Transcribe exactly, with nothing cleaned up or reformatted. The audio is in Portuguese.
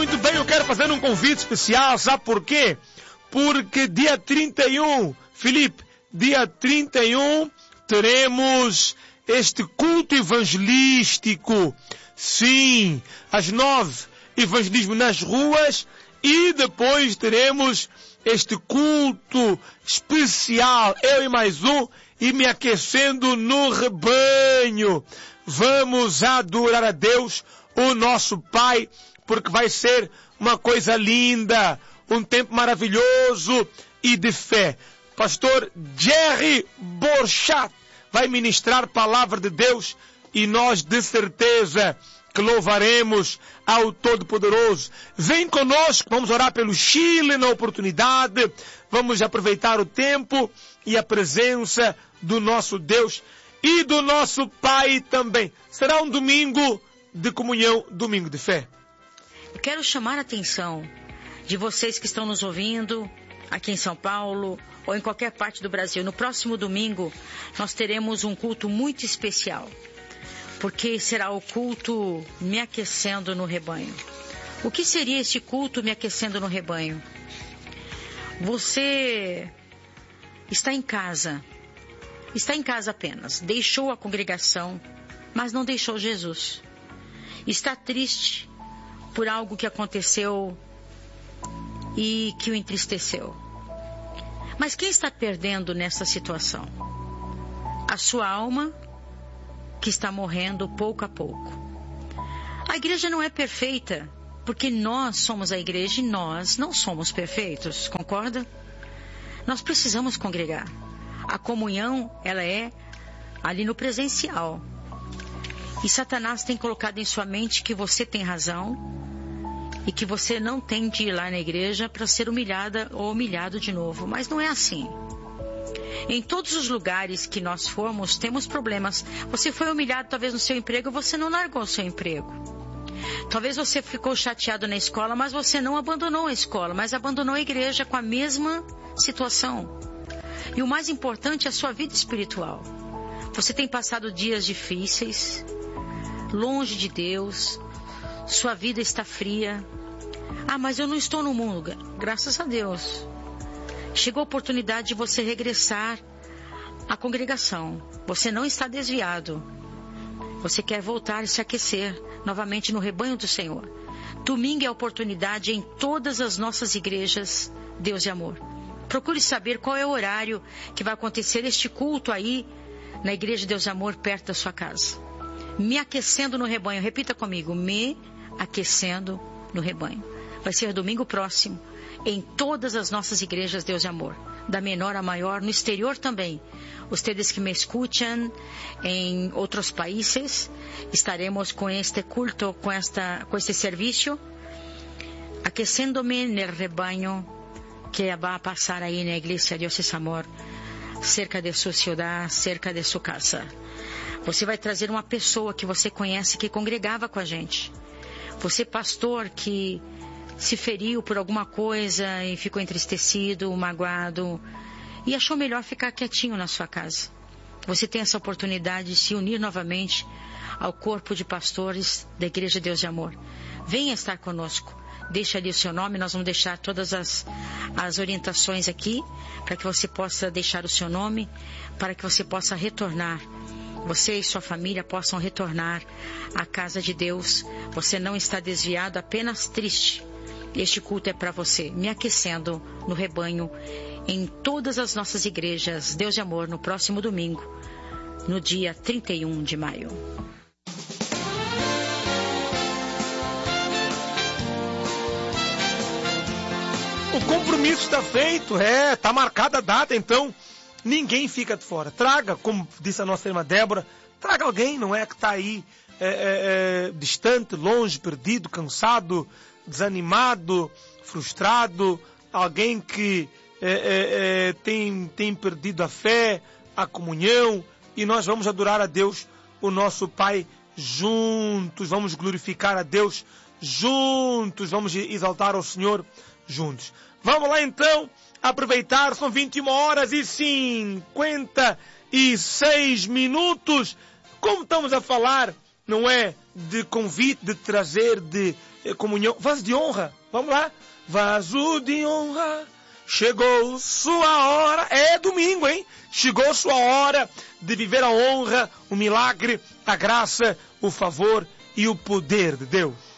muito bem, eu quero fazer um convite especial, sabe por quê? Porque dia trinta e um, Filipe, dia trinta e um, teremos este culto evangelístico. Sim, às nove, evangelismo nas ruas, e depois teremos este culto especial, eu e mais um, e me aquecendo no rebanho. Vamos adorar a Deus, o nosso Pai, porque vai ser uma coisa linda, um tempo maravilhoso e de fé. Pastor Jerry Borchat vai ministrar a palavra de Deus e nós de certeza que louvaremos ao Todo-Poderoso. Vem conosco, vamos orar pelo Chile na oportunidade, vamos aproveitar o tempo e a presença do nosso Deus e do nosso Pai também. Será um domingo de comunhão, domingo de fé. Eu quero chamar a atenção de vocês que estão nos ouvindo aqui em São Paulo ou em qualquer parte do Brasil. No próximo domingo nós teremos um culto muito especial, porque será o culto Me Aquecendo no Rebanho. O que seria este culto Me Aquecendo no Rebanho? Você está em casa, está em casa apenas, deixou a congregação, mas não deixou Jesus. Está triste por algo que aconteceu e que o entristeceu. Mas quem está perdendo nessa situação? A sua alma, que está morrendo pouco a pouco. A igreja não é perfeita, porque nós somos a igreja e nós não somos perfeitos, concorda? Nós precisamos congregar. A comunhão, ela é ali no presencial. E Satanás tem colocado em sua mente que você tem razão e que você não tem de ir lá na igreja para ser humilhada ou humilhado de novo. Mas não é assim. Em todos os lugares que nós formos, temos problemas. Você foi humilhado talvez no seu emprego, você não largou o seu emprego. Talvez você ficou chateado na escola, mas você não abandonou a escola, mas abandonou a igreja com a mesma situação. E o mais importante é a sua vida espiritual. Você tem passado dias difíceis, longe de Deus, sua vida está fria. Ah, mas eu não estou no mundo. Graças a Deus. Chegou a oportunidade de você regressar à congregação. Você não está desviado. Você quer voltar e se aquecer novamente no rebanho do Senhor. Domingo é a oportunidade em todas as nossas igrejas, Deus e Amor. Procure saber qual é o horário que vai acontecer este culto aí na Igreja Deus e Amor, perto da sua casa. Me aquecendo no rebanho. Repita comigo. Me aquecendo no rebanho. Vai ser domingo próximo, em todas as nossas igrejas Deus e Amor, da menor a maior, no exterior também. Ustedes que me escuchan em outros países, estaremos com este culto, com esta, com este serviço, aquecendo-me no rebanho que vai passar aí na igreja Deus e Amor, cerca de sua cidade, cerca de sua casa. Você vai trazer uma pessoa que você conhece, que congregava com a gente. Você, pastor, que se feriu por alguma coisa e ficou entristecido, magoado, e achou melhor ficar quietinho na sua casa. Você tem essa oportunidade de se unir novamente ao corpo de pastores da Igreja Deus e Amor. Venha estar conosco. Deixa ali o seu nome, nós vamos deixar todas as, as orientações aqui, para que você possa deixar o seu nome, para que você possa retornar. Você e sua família possam retornar à casa de Deus. Você não está desviado, apenas triste. Este culto é para você, me aquecendo no rebanho, em todas as nossas igrejas, Deus e Amor, no próximo domingo, no dia trinta e um de maio. O compromisso está feito, é, está marcada a data, então ninguém fica de fora. Traga, como disse a nossa irmã Débora, traga alguém, não é, que está aí é, é, é, distante, longe, perdido, cansado, desanimado, frustrado, alguém que é, é, é, tem, tem perdido a fé, a comunhão, e nós vamos adorar a Deus, o nosso Pai, juntos, vamos glorificar a Deus juntos, vamos exaltar ao Senhor juntos. Vamos lá então, aproveitar, são vinte e uma horas e cinquenta e seis minutos, como estamos a falar não é? De convite, de trazer, de eh, comunhão. Vaso de honra. Vamos lá. Vaso de honra. Chegou sua hora. É domingo, hein? Chegou sua hora de viver a honra, o milagre, a graça, o favor e o poder de Deus.